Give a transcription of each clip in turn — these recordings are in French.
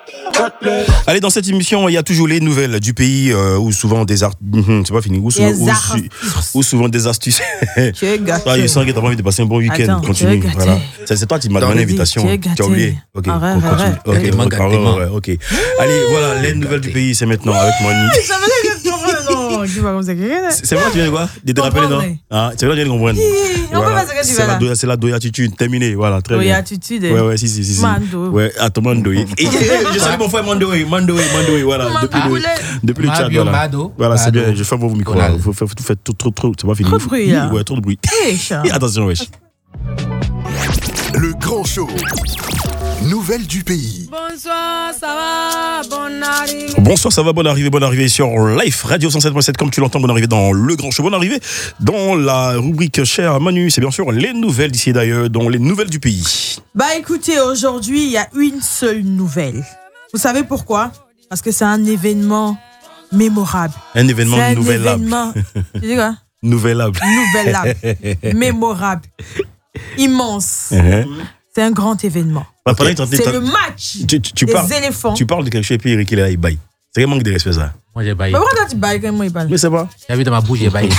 Allez, dans cette émission, il y a toujours les nouvelles du pays où souvent des c'est pas fini. Où souvent des astuces. Tu es gâté. Je sens que tu as envie de passer un bon week-end. Attends, continue. Voilà. C'est toi qui m'as donné l'invitation. Tu as oublié. Ok. Ok. Allez, voilà, les nouvelles du pays, c'est maintenant avec Mani. C'est moi, tu viens de quoi? De te rappeler, non? C'est vrai, tu viens de comprendre. C'est la doyatitude. Terminé. Voilà, très bien. Doyatitude. Ouais, si. Mando. Ouais, attends, Mando. Je salue mon frère Mando, voilà. Depuis le chat, voilà. Voilà, c'est bien, je fais vos micros. Vous faites trop, c'est pas fini. Trop de bruit, là. Ouais, trop de bruit. Attention, wesh. Le grand show. Nouvelles du pays. Bonsoir, ça va, bonne arrivée. Bonsoir, ça va, bonne arrivée sur Life Radio 107.7, comme tu l'entends, bonne arrivée dans le grand show, bonne arrivée dans la rubrique chère à Manu, c'est bien sûr les nouvelles d'ici et d'ailleurs, dans les nouvelles du pays. Bah écoutez, aujourd'hui, il y a une seule nouvelle. Vous savez pourquoi? Parce que c'est un événement mémorable. Un événement nouvellable. Tu dis quoi? Nouvellable. Mémorable. Immense. C'est un grand événement. Okay. C'est le match des éléphants. Tu parles de quelque chose et puis Eric il est là, il baille. C'est un manque de respect ça. Moi j'ai baillé. Mais pourquoi tu bailles quand moi il baille? Mais c'est pas. J'ai vu dans ma bouche, j'ai baillé.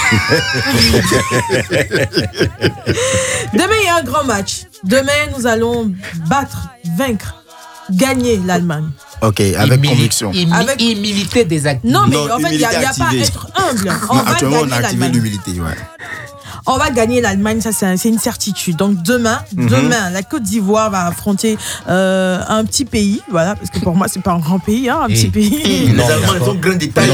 Demain il y a un grand match. Demain nous allons vaincre, gagner l'Allemagne. Ok, avec conviction. Avec humilité des actifs. Non, mais en fait, il n'y a pas à être humble. Actuellement, on a activé l'humilité, ouais. On va gagner l'Allemagne, ça c'est une certitude. Donc demain, la Côte d'Ivoire va affronter un petit pays, voilà, parce que pour moi c'est pas un grand pays, un petit pays. Les Allemands ils ont grand détail.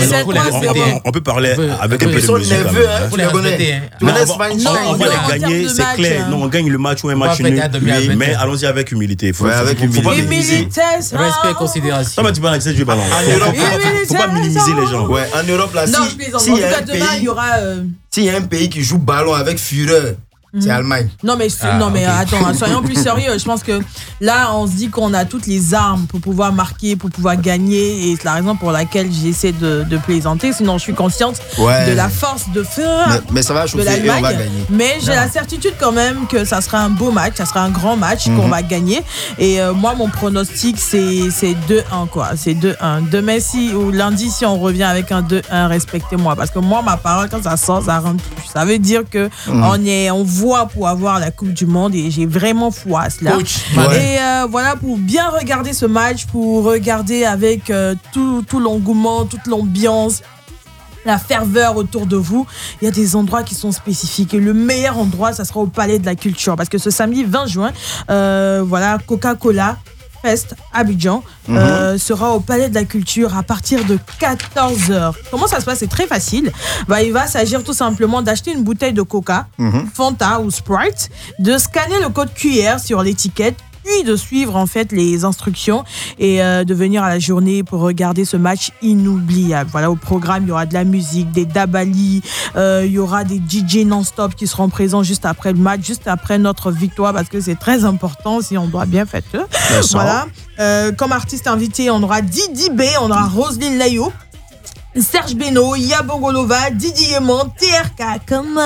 On peut parler avec un peu de musique. Vous les connaissez. On va les gagner, c'est clair. Non, on gagne le match ou un match nul, mais allons-y avec humilité. Faut pas minimiser. Respect, considération. Non, mais tu parles avec ça, je vais pas. Faut pas minimiser les gens. Ouais, en Europe là, si en tout cas demain il y aura. S'il y a un pays qui joue ballon avec fureur, c'est Allemagne. Non mais attends, soyons plus sérieux. Je pense que là on se dit qu'on a toutes les armes pour pouvoir marquer, pour pouvoir gagner, et c'est la raison pour laquelle j'essaie de plaisanter. Sinon je suis consciente de la force de feu mais ça va chauffer et on va gagner. Mais j'ai la certitude quand même que ça sera un beau match, ça sera un grand match qu'on va gagner. Et moi mon pronostic c'est 2-1 quoi. C'est 2-1. Demain ou lundi si on revient avec un 2-1, respectez-moi parce que moi ma parole quand ça sort ça rentre plus. Ça veut dire que on voit pour avoir la Coupe du Monde et j'ai vraiment foi à cela. Et voilà, pour bien regarder ce match, pour regarder avec tout l'engouement, toute l'ambiance, la ferveur autour de vous, il y a des endroits qui sont spécifiques et le meilleur endroit, ça sera au Palais de la Culture parce que ce samedi 20 juin, voilà, Coca-Cola Fest Abidjan sera au Palais de la Culture à partir de 14h. Comment ça se passe? C'est très facile. Il va s'agir tout simplement d'acheter une bouteille de Coca, Fanta ou Sprite, de scanner le code QR sur l'étiquette, puis de suivre en fait les instructions et de venir à la journée pour regarder ce match inoubliable. Voilà, au programme, il y aura de la musique, des dabali, il y aura des DJ non-stop qui seront présents juste après le match, juste après notre victoire, parce que c'est très important si on doit bien faire ça. Voilà. Comme artiste invité, on aura Didi B, on aura Roselyne Layo, Serge Beno, Yabongolova, Didi Yemon, TRK,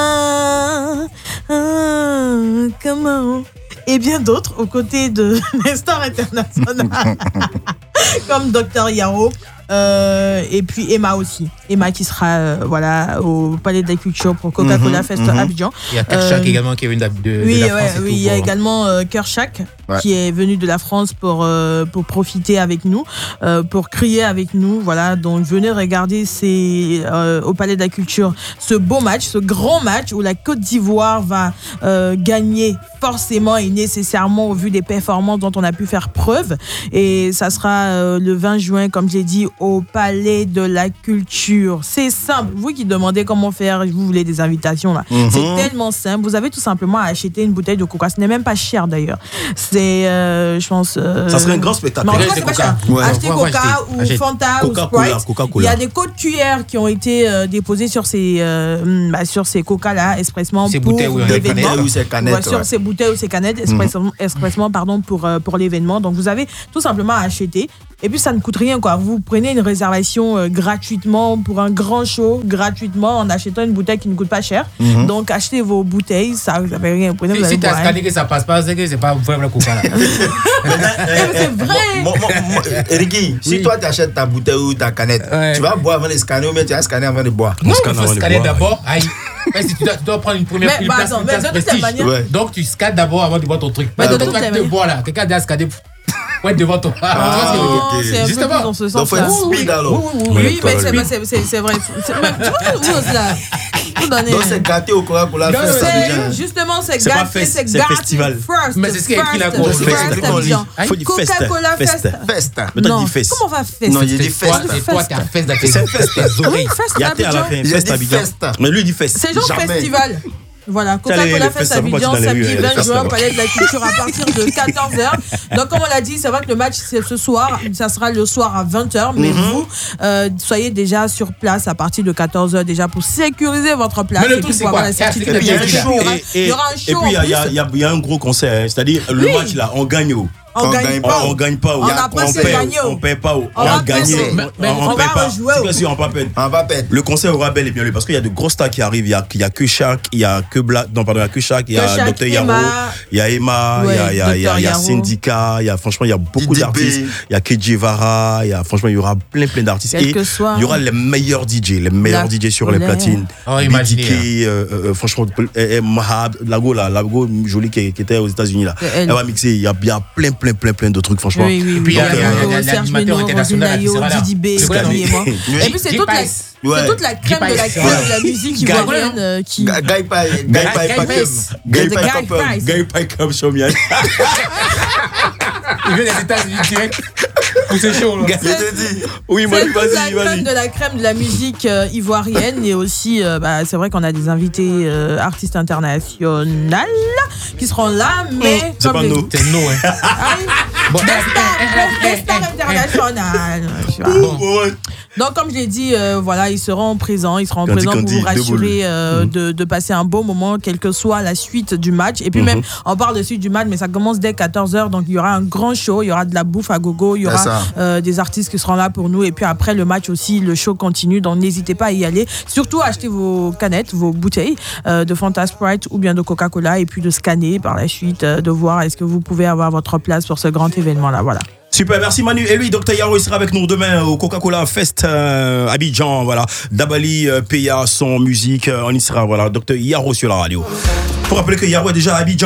comment et bien d'autres aux côtés de Nestor International comme Dr Yaro et puis Emma aussi. Emma qui sera voilà, au Palais de la Culture pour Coca-Cola Fest Abidjan. Il y a Kershak également qui est venu de la France. Oui, il y a également Kershak qui est venu de la France pour profiter avec nous, pour crier avec nous. Voilà, donc venez regarder au Palais de la Culture ce beau match, ce grand match où la Côte d'Ivoire va gagner forcément et nécessairement au vu des performances dont on a pu faire preuve. Et ça sera le 20 juin, comme j'ai dit, au Palais de la Culture. C'est simple. Vous qui demandez comment faire, vous voulez des invitations là. C'est tellement simple. Vous avez tout simplement à acheter une bouteille de Coca. Ce n'est même pas cher d'ailleurs. C'est, je pense. Ça serait un grand spectacle. Mais en fait, c'est pas cher. Achetez Coca ou Fanta ou Sprite. Il y a des codes QR qui ont été déposés sur ces Coca là expressement pour l'événement. Sur ces bouteilles ou ces canettes expressement pour l'événement. Donc vous avez tout simplement à acheter. Et puis ça ne coûte rien quoi. Vous prenez une réservation gratuitement pour un grand show, gratuitement, en achetant une bouteille qui ne coûte pas cher. Donc, achetez vos bouteilles, ça ne fait rien. Si tu as scanné que ça passe pas, c'est que c'est pas vraiment le coca là. C'est vrai. Ricky, si toi tu achètes ta bouteille ou ta canette, tu vas boire avant de scanner ou bien tu vas scanner avant de boire? Non, il faut scanner d'abord. Mais si tu dois prendre une première place prestige. Donc tu scannes d'abord avant de boire ton truc. Mais tu vas te boire là. Quelqu'un a déjà scanné. Ouais, devant toi. C'est justement dans ce sens. Donc, faut être speed alors. Oui, mais c'est vrai. Donc, c'est gâté au Coca-Cola Fest. Justement, c'est gâté, c'est festival. Mais c'est ce qui est écrit là. Il faut dire Coca-Cola Fest. Fest. Mais t'as dit fest. Comment on va fest? Non, il dit fest. Et toi, t'as fest dans tes oreilles. Il y a à la fin, fest à Abidjan. Mais lui, il dit fest. C'est genre festival. Voilà, Coca-Cola Fest Abidjan, samedi 20 juin, Palais de la Culture à partir de 14h. Donc, comme on l'a dit, c'est vrai que le match, c'est ce soir. Ça sera le soir à 20h. Mais vous, soyez déjà sur place à partir de 14h déjà pour sécuriser votre place. Mais le truc, c'est quoi? Il y aura un show. Et puis, il y a un gros concert. C'est-à-dire, le match là, on gagne. On gagne pas. On n'a pas gagné. On paie pas. On a gagné. On paie pas. C'est on va perdre. Le concert aura bel et bien lieu parce qu'il y a de grosses stars qui arrivent. Il y a que Shaq, il y a que Black. Non, pardon, il y a que Shaq, il y a Dr. Yaro, il y a Emma, il y a Syndica, franchement, il y a beaucoup d'artistes. Il y a Kedjevara, franchement, il y aura plein d'artistes. Et il y aura les meilleurs DJ sur les platines. Imaginez. Franchement, Mahab, Lago jolie qui était aux États-Unis là. Elle va mixer. Il y a plein de trucs, franchement. Oui. Et puis, il y a l'animateur international qui sera là. Didi B, et puis, c'est toute la crème de la crème de la musique ivoirienne qui... Guy Pike, show me. Il vient des États-Unis direct. C'est chaud, là. Oui, vas-y. De la crème de la musique ivoirienne et aussi, c'est vrai qu'on a des invités artistes internationaux qui seront là, mais c'est pas nous. C'est nous, hein. Des stars internationales. Donc, comme je l'ai dit, ils seront présents pour vous rassurer de passer un bon moment, quelle que soit la suite du match. Et puis même, on parle de suite du match, mais ça commence dès 14h, donc il y aura un grand show, il y aura de la bouffe à gogo, il y aura des artistes qui seront là pour nous. Et puis après le match aussi, le show continue, donc n'hésitez pas à y aller. Surtout, achetez vos canettes, vos bouteilles de Fanta Sprite ou bien de Coca-Cola, et puis de scanner par la suite, de voir est-ce que vous pouvez avoir votre place pour ce grand événement-là. Voilà. Super, merci Manu. Et lui, Dr. Yaro, il sera avec nous demain au Coca-Cola Fest Abidjan. Voilà. Dabali paya son musique. On y sera. Voilà. Dr. Yaro sur la radio. Pour rappeler que Yaro est déjà à Abidjan.